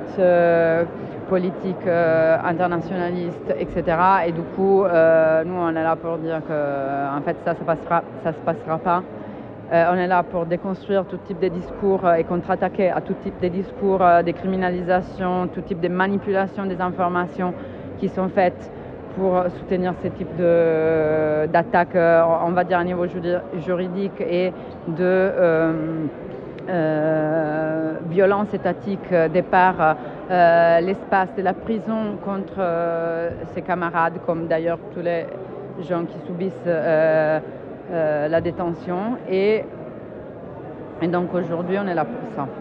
politique internationaliste, etc. Et du coup, nous, on est là pour dire que, en fait, ça se passera pas. On est là pour déconstruire tout type de discours et contre-attaquer à tout type de discours, de criminalisation, tout type de manipulation des informations qui sont faites pour soutenir ce type d'attaques, on va dire à niveau juridique et de violence étatique de par l'espace de la prison contre ses camarades, comme d'ailleurs tous les gens qui subissent la détention. Et donc aujourd'hui, on est là pour ça.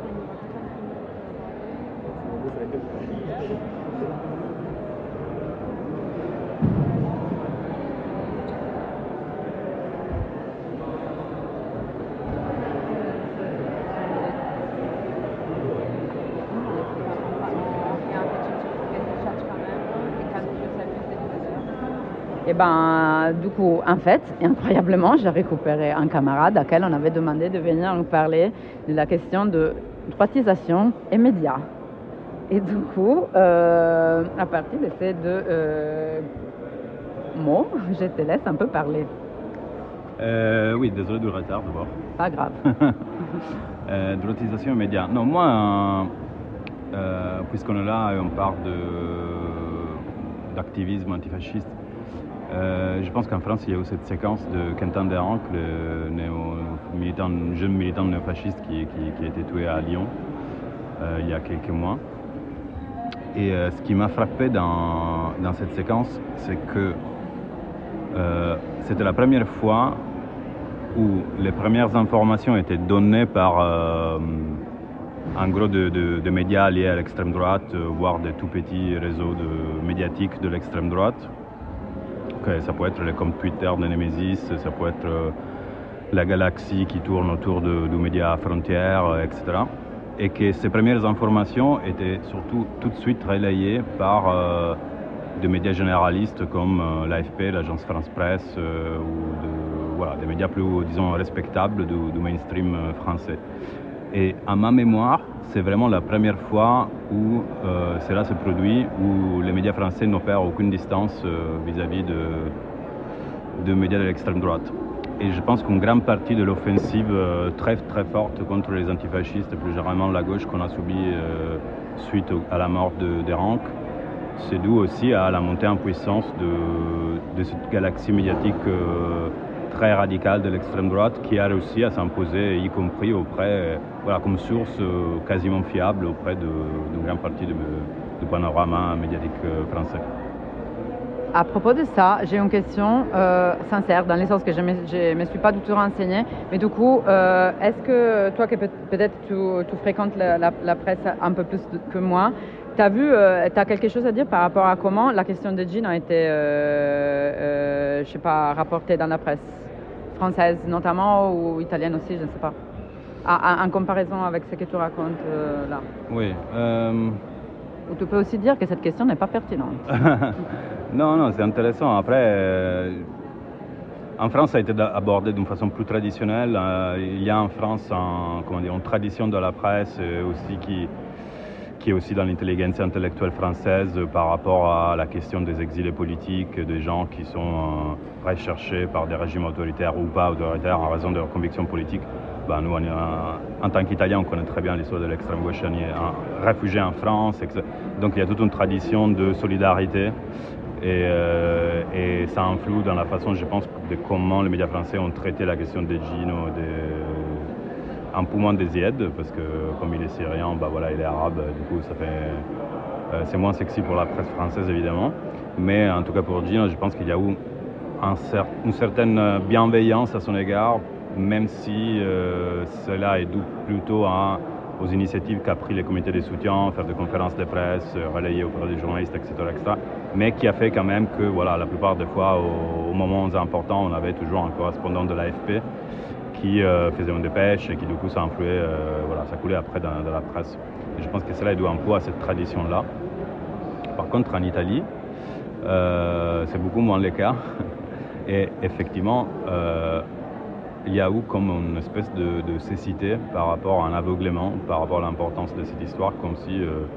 Et ben, du coup, en fait, incroyablement, j'ai récupéré un camarade à qui on avait demandé de venir nous parler de la question de droitisation et médias. Et du coup, à partir de ces deux mots, je te laisse un peu parler. Oui, désolé du retard d'abord. Pas grave. Droitisation et médias. Non, moi, puisqu'on est là et on parle d'activisme antifasciste, je pense qu'en France, il y a eu cette séquence de Quentin Derranc, le jeune militant néofasciste qui a été tué à Lyon il y a quelques mois. Et ce qui m'a frappé dans cette séquence, c'est que c'était la première fois où les premières informations étaient données par en gros de médias liés à l'extrême droite, voire de tout petits réseaux médiatiques de l'extrême droite. Ça peut être les comptes Twitter de Nemesis, ça peut être la galaxie qui tourne autour du média Frontières, etc. Et que ces premières informations étaient surtout tout de suite relayées par des médias généralistes comme l'AFP, l'agence France Presse, ou des médias plus, disons, respectables du mainstream français. Et à ma mémoire, c'est vraiment la première fois où cela se produit, où les médias français n'opèrent aucune distance vis-à-vis de médias de l'extrême droite. Et je pense qu'une grande partie de l'offensive très très forte contre les antifascistes, et plus généralement la gauche qu'on a subie suite à la mort de Derranc, c'est dû aussi à la montée en puissance de cette galaxie médiatique très radicale de l'extrême droite qui a réussi à s'imposer, y compris auprès, comme source quasiment fiable auprès d'une grande partie du panorama médiatique français. À propos de ça, j'ai une question sincère, dans le sens que je ne me suis pas du tout renseignée, mais du coup, est-ce que toi, que peut-être tu fréquentes la presse un peu plus que moi, tu as quelque chose à dire par rapport à comment la question de Jean a été, rapportée dans la presse française notamment, ou italienne aussi, je ne sais pas, en comparaison avec ce que tu racontes là? Oui. Ou tu peux aussi dire que cette question n'est pas pertinente. Non, c'est intéressant. Après, en France, ça a été abordé d'une façon plus traditionnelle. Il y a en France une tradition de la presse aussi qui est aussi dans l'intelligence intellectuelle française par rapport à la question des exilés politiques, des gens qui sont recherchés par des régimes autoritaires ou pas autoritaires en raison de leurs convictions politiques. Nous, en tant qu'Italiens, on connaît très bien l'histoire de l'extrême gauche réfugié en France. Donc il y a toute une tradition de solidarité et ça influe dans la façon, je pense, de comment les médias français ont traité la question de Gino, un peu moins des Zied, parce que comme il est syrien, il est arabe, du coup c'est moins sexy pour la presse française évidemment. Mais en tout cas pour Gino, je pense qu'il y a eu une certaine bienveillance à son égard, même si cela est dû plutôt aux initiatives qu'a pris les comités de soutien, faire des conférences de presse, relayer auprès des journalistes, etc., mais qui a fait quand même que la plupart des fois, aux moments importants, on avait toujours un correspondant de l'AFP qui faisait une dépêche et qui du coup ça influait, ça coulait après dans la presse. Et je pense que cela est dû un peu à cette tradition-là. Par contre, en Italie, c'est beaucoup moins le cas. Et effectivement, il y a eu comme une espèce de cécité par rapport à un aveuglement, par rapport à l'importance de cette histoire, comme si